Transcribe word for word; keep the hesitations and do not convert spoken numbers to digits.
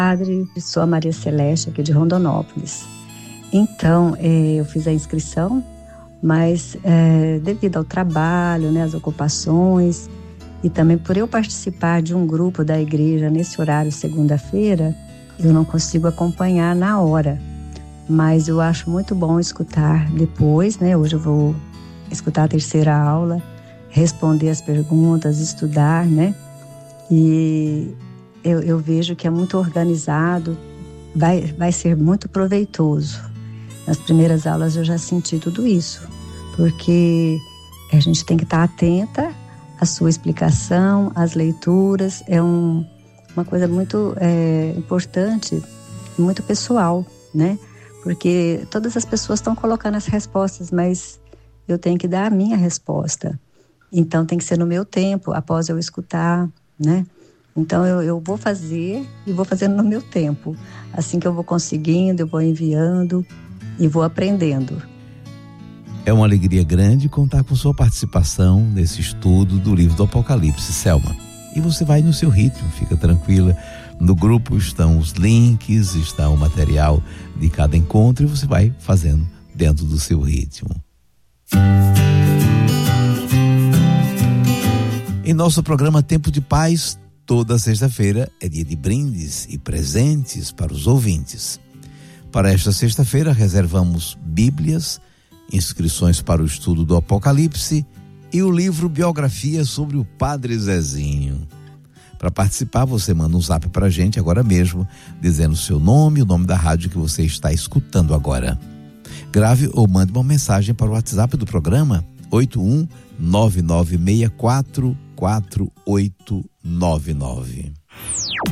Padre, sou a Maria Celeste, aqui de Rondonópolis. Então, é, eu fiz a inscrição, mas é, devido ao trabalho, né, as ocupações, e também por eu participar de um grupo da igreja nesse horário, segunda-feira, eu não consigo acompanhar na hora. Mas eu acho muito bom escutar depois, né? Hoje eu vou escutar a terceira aula, responder as perguntas, estudar, né? E eu, eu vejo que é muito organizado, vai, vai ser muito proveitoso. Nas primeiras aulas eu já senti tudo isso, porque a gente tem que estar atenta à sua explicação, às leituras. É um, uma coisa muito é, importante, muito pessoal, né? Porque todas as pessoas estão colocando as respostas, mas eu tenho que dar a minha resposta. Então tem que ser no meu tempo, após eu escutar, né? Então eu, eu vou fazer e vou fazendo no meu tempo. Assim que eu vou conseguindo, eu vou enviando e vou aprendendo. É uma alegria grande contar com sua participação nesse estudo do livro do Apocalipse, Selma. E você vai no seu ritmo, fica tranquila. No grupo estão os links, está o material de cada encontro e você vai fazendo dentro do seu ritmo. Em nosso programa Tempo de Paz, toda sexta-feira é dia de brindes e presentes para os ouvintes. Para esta sexta-feira reservamos Bíblias, inscrições para o estudo do Apocalipse e o livro Biografia sobre o Padre Zezinho. Para participar, você manda um zap pra gente agora mesmo, dizendo o seu nome e o nome da rádio que você está escutando agora. Grave ou mande uma mensagem para o WhatsApp do programa oito um nove nove seis quatro quatro oito nove nove.